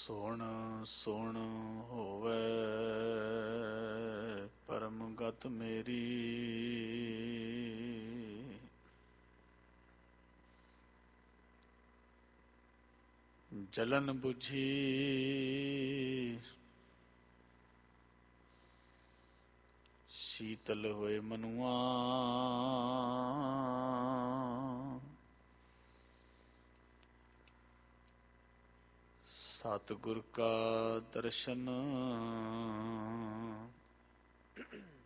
ਸੁਣ ਸੁਣ ਹੋਵੇ ਪਰਮ ਗਤ ਮੇਰੀ, ਜਲਨ ਬੁਝੀ ਸ਼ੀਤਲ ਹੋਏ ਮਨੁਆ, ਸਤਿਗੁਰ ਕਾ ਦਰਸ਼ਨ